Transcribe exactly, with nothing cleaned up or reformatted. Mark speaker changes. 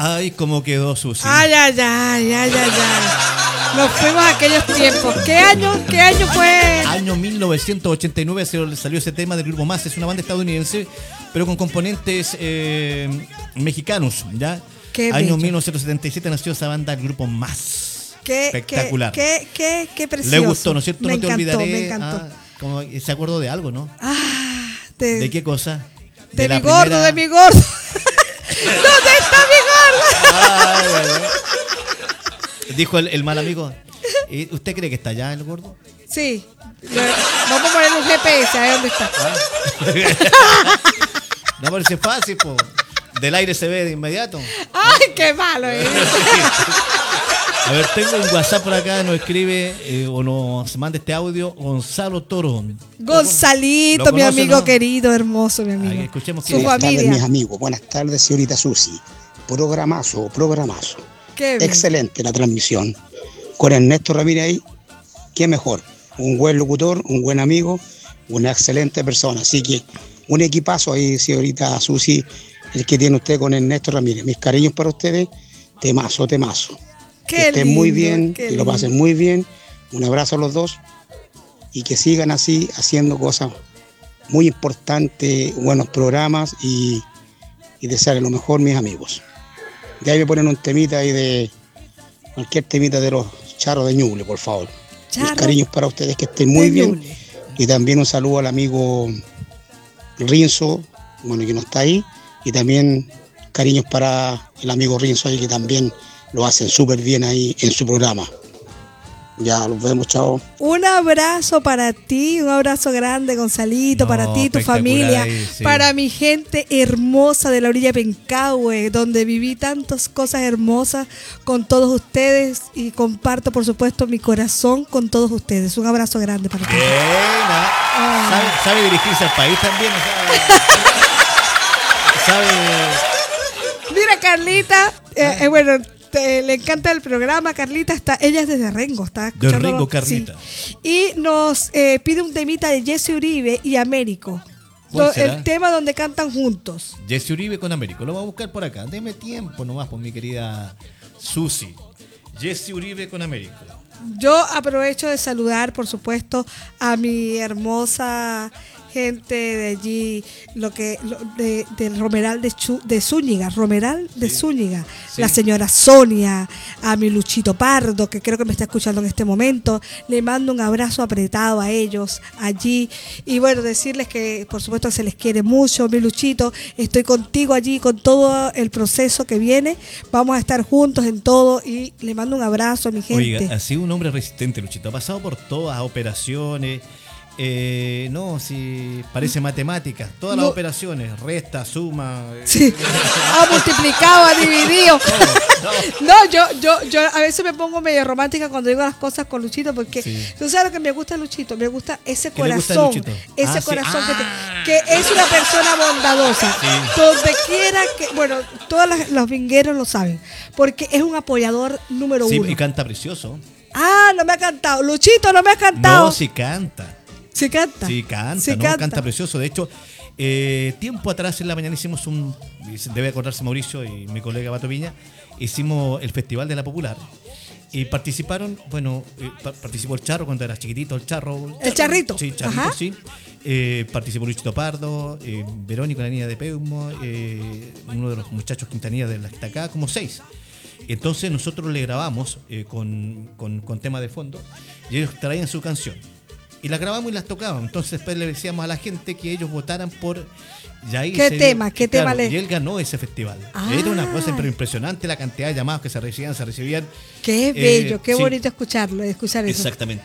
Speaker 1: Ay, cómo quedó Susi.
Speaker 2: Ay, ay, ay, ay, ay, ay. Nos fuimos a aquellos tiempos. ¿Qué año, qué año fue?
Speaker 1: Año mil novecientos ochenta y nueve se salió ese tema del Grupo Más. Es una banda estadounidense, pero con componentes eh, mexicanos, ¿ya?
Speaker 2: Qué
Speaker 1: Año
Speaker 2: bello.
Speaker 1: mil novecientos setenta y siete nació esa banda, el Grupo Más.
Speaker 2: Qué,
Speaker 1: Espectacular.
Speaker 2: Qué, qué, qué precioso.
Speaker 1: Le gustó, ¿no es cierto?
Speaker 2: Me
Speaker 1: No te
Speaker 2: encantó,
Speaker 1: olvidaré.
Speaker 2: me encantó.
Speaker 1: Ah, como, se acordó de algo, ¿no?
Speaker 2: Ah, de,
Speaker 1: ¿De qué cosa?
Speaker 2: de
Speaker 1: la
Speaker 2: mi gordo,
Speaker 1: primera-
Speaker 2: de mi gordo. ¿Dónde está mi gordo?
Speaker 1: Ay, bueno. Dijo el, el mal amigo. ¿Y ¿Usted cree que está allá el gordo?
Speaker 2: Sí. Le- Vamos a poner un G P S a ver dónde está.
Speaker 1: No parece fácil, po. Del aire se ve de inmediato.
Speaker 2: Ay, qué malo. ¿Eh?
Speaker 1: A ver, tengo un WhatsApp por acá, nos escribe eh, o nos manda este audio Gonzalo Toro.
Speaker 2: Gonzalito,
Speaker 1: ¿Lo
Speaker 2: mi
Speaker 1: conoce,
Speaker 2: quierido,
Speaker 1: no?
Speaker 2: querido, hermoso, mi amigo.
Speaker 1: Ay, escuchemos
Speaker 2: Su
Speaker 1: qué dice.
Speaker 3: Buenas tardes, mis
Speaker 2: familia.
Speaker 3: amigos. Buenas tardes, señorita Susi. Programazo, programazo.
Speaker 2: Qué bien.
Speaker 3: Excelente la transmisión. Con Ernesto Ramírez ahí, qué mejor. Un buen locutor, un buen amigo, una excelente persona. Así que un equipazo ahí, señorita Susi, el que tiene usted con Ernesto Ramírez. Mis cariños para ustedes. Temazo, temazo.
Speaker 2: Qué
Speaker 3: Que estén
Speaker 2: lindo,
Speaker 3: muy bien,
Speaker 2: qué
Speaker 3: que lo pasen
Speaker 2: lindo.
Speaker 3: muy bien. Un abrazo a los dos. Y que sigan así, haciendo cosas muy importantes, buenos programas y, y desearles lo mejor, mis amigos. De ahí me ponen un temita ahí de cualquier temita de los charros de Ñuble, por favor.
Speaker 2: Charro
Speaker 3: Mis cariños para ustedes, que estén muy
Speaker 2: de
Speaker 3: bien.
Speaker 2: Ñuble.
Speaker 3: Y también un saludo al amigo Rinzo, bueno, que no está ahí. Y también cariños para el amigo Rinzo ahí, que también lo hacen súper bien ahí en su programa. Ya, los vemos, chao.
Speaker 2: Un abrazo para ti, un abrazo grande, Gonzalito,
Speaker 1: No,
Speaker 2: para ti, tu
Speaker 1: espectacular
Speaker 2: familia,
Speaker 1: ahí, sí.
Speaker 2: para mi gente hermosa de la orilla de Pencahue, donde viví tantas cosas hermosas con todos ustedes y comparto, por supuesto, mi corazón con todos ustedes. Un abrazo grande para ti.
Speaker 1: Bien, ¿ah? sabe, sabe dirigirse al país también, o sea, sabe.
Speaker 2: Mira, Carlita, eh, eh, bueno, te- le encanta el programa. Carlita está, ella es desde Rengo, está escuchando.
Speaker 1: Rengo, Carlita.
Speaker 2: Sí. Y nos eh, pide un temita de Jesse Uribe y Américo.
Speaker 1: ¿Cuál
Speaker 2: Do-
Speaker 1: será?
Speaker 2: El tema donde cantan juntos.
Speaker 1: Jesse Uribe con Américo. Lo voy a buscar por acá. Deme tiempo nomás, por mi querida Susi. Jesse Uribe con Américo.
Speaker 2: Yo aprovecho de saludar, por supuesto, a mi hermosa gente de allí, lo que lo- de, del Romeral de, Chu- de Zúñiga, Romeral de
Speaker 1: Sí.
Speaker 2: Zúñiga,
Speaker 1: Sí.
Speaker 2: la señora Sonia, a mi Luchito Pardo, que creo que me está escuchando en este momento. Le mando un abrazo apretado a ellos allí. Y bueno, decirles que por supuesto se les quiere mucho, mi Luchito. Estoy contigo allí con todo el proceso que viene. Vamos a estar juntos en todo y le mando un abrazo a mi gente.
Speaker 1: Oiga, ha sido un hombre resistente, Luchito. Ha pasado por todas las operaciones. Eh, no, si parece matemáticas. Todas las
Speaker 2: No.
Speaker 1: operaciones. Resta, suma. eh,
Speaker 2: Sí, ha multiplicado, ha dividido. No, yo, yo, yo a veces me pongo medio romántica cuando digo las cosas con Luchito, porque
Speaker 1: Sí.
Speaker 2: tú sabes lo que me gusta de Luchito, me gusta ese
Speaker 1: ¿Qué le gusta de
Speaker 2: corazón,
Speaker 1: Luchito?
Speaker 2: ese
Speaker 1: Ah, sí.
Speaker 2: corazón que,
Speaker 1: Ah.
Speaker 2: te- que es una persona bondadosa.
Speaker 1: Sí.
Speaker 2: Donde quiera que, bueno, todos las- los vingueros lo saben, porque es un apoyador número
Speaker 1: Sí,
Speaker 2: uno.
Speaker 1: y canta precioso.
Speaker 2: Ah, no me ha cantado. Luchito, no me ha cantado.
Speaker 1: No, sí canta.
Speaker 2: Sí canta.
Speaker 1: Sí, canta,
Speaker 2: Sí
Speaker 1: ¿no? Canta. precioso. De hecho, eh, tiempo atrás en la mañana hicimos un, debe acordarse Mauricio y mi colega Bato Viña, hicimos el Festival de la Popular. Y participaron, bueno, eh, pa- participó el Charro cuando era chiquitito, el Charro.
Speaker 2: El Charrito.
Speaker 1: Sí, Charrito,
Speaker 2: Ajá.
Speaker 1: sí. Eh, participó Luchito Pardo, eh, Verónica, la niña de Peumo, eh, uno de los muchachos Quintanilla de la que está acá, como seis. Entonces nosotros le grabamos eh, con, con, con tema de fondo y ellos traían su canción. Y la grabamos y las tocábamos. Entonces después le decíamos a la gente que ellos votaran por Yair.
Speaker 2: ¿Qué
Speaker 1: se
Speaker 2: tema?
Speaker 1: dio-
Speaker 2: ¿Qué
Speaker 1: claro,
Speaker 2: tema le-
Speaker 1: Y él ganó ese festival.
Speaker 2: Ah.
Speaker 1: Era una cosa pero impresionante la cantidad de llamados que se recibían, se recibían.
Speaker 2: Qué
Speaker 1: Eh,
Speaker 2: bello, qué
Speaker 1: sí.
Speaker 2: bonito escucharlo, escuchar eso.
Speaker 1: Exactamente.